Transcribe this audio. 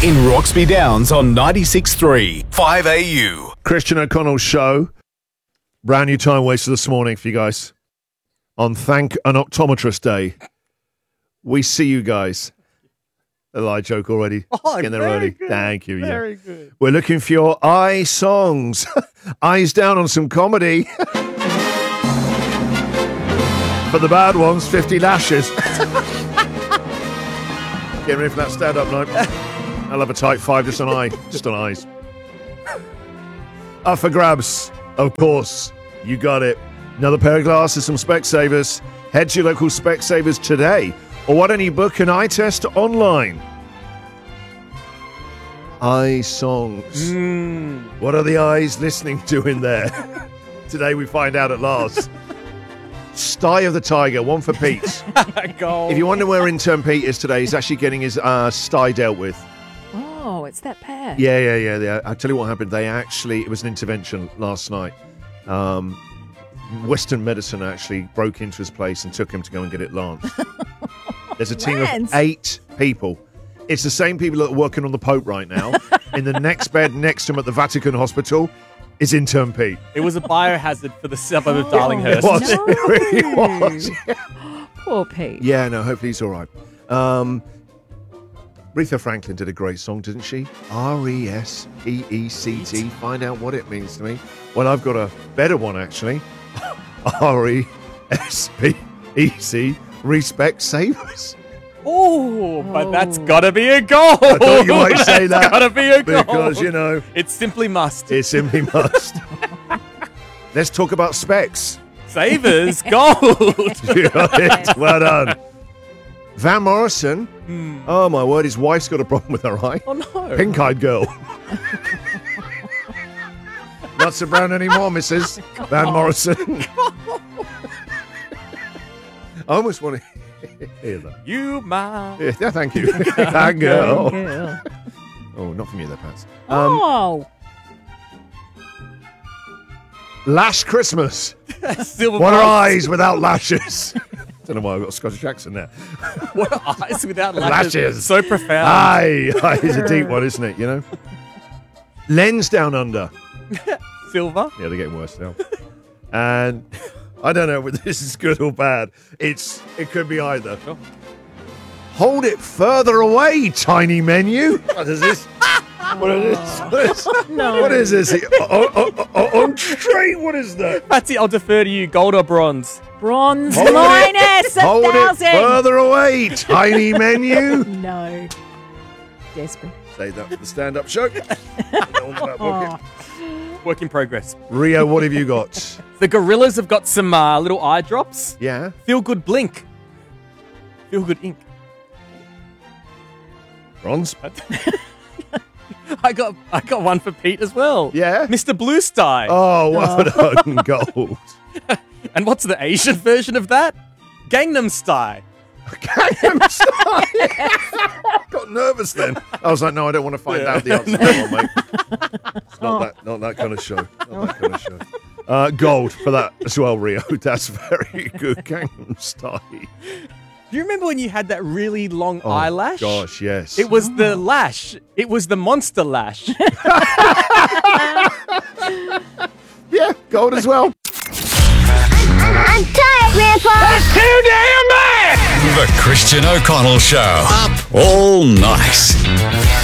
in Roxby Downs on 96.3 5AU. Christian O'Connell Show. Brand new time waster this morning for you guys. On Thank an Optometrist Day. We see you guys. A lie joke already. Oh, in there very early. good. Thank you. Very good. We're looking for your eye songs. Eyes down on some comedy. For the bad ones, 50 lashes. Getting ready for that stand-up night. I'll have a tight 5 just on eyes. Up for grabs, of course. You got it. Another pair of glasses from Specsavers. Head to your local Specsavers today. Or why don't you book an eye test online? Eye songs. What are the eyes listening to in there? Today we find out at last. Sty of the Tiger, one for Pete. Goal. If you wonder where intern Pete is today, he's actually getting his sty dealt with. Oh, it's that pair. Yeah. I'll tell you what happened. It was an intervention last night. Western medicine actually broke into his place and took him to go and get it lanced. There's a team of 8 people. It's the same people that are working on the Pope right now. In the next bed next to him at the Vatican Hospital is intern Pete. It was a biohazard for the suburb of Darlinghurst. It was. It really was. Poor Pete. Yeah, no, hopefully he's all right. Aretha Franklin did a great song, didn't she? R-E-S-P-E-C-T. Find out what it means to me. Well, I've got a better one, actually. R-E-S-P-E-C. Respect Savers. Oh, but that's got to be a goal. I thought you might say that. That's got to be a goal. Because, you know. It simply must. It simply must. Let's talk about specs. Savers, gold. You got it. Well done. Van Morrison. Oh, my word. His wife's got a problem with her eye. Oh, no. Pink-eyed girl. Not so brown anymore, Mrs. Van Morrison. I almost want to hear that. You, my... Yeah, thank you. That girl. Oh, not from you, though, Pats. Lash Christmas. Silver What are Bulls. eyes without lashes? Don't know why I've got a Scottish accent there. What are eyes without lashes? Lashes. So profound. Aye is a deep one, isn't it, you know? Lens Down Under. Silver. Yeah, they're getting worse now. And I don't know whether this is good or bad. It could be either. Sure. Hold it further away, tiny menu. What is this? What is this? No. What is this? On straight, what is that? Patsy, I'll defer to you. Gold or bronze? Bronze Hold it- minus Hold it 1,000. further away, tiny menu. No. Desperate. Say that for the stand-up show. Oh. Work in progress. Rio, what have you got? The Gorillas have got some little eye drops. Yeah? Feel Good Blink. Feel Good Ink. Bronze? I got one for Pete as well. Yeah? Mr. Blue Sty. Oh, well done, gold. And what's the Asian version of that? Gangnam Style. Gangnam Style. Got nervous then. I was like, no, I don't want to find out the answer. No, mate. It's not that kind of show. Not that kind of show. Gold for that as well, Rio. That's very good. Gangnam Style. Do you remember when you had that really long eyelash? Gosh, yes. It was the lash. It was the monster lash. Yeah, gold as well. I'm tired, Grandpa. That's too damn bad! The Christian O'Connell Show. Up all night.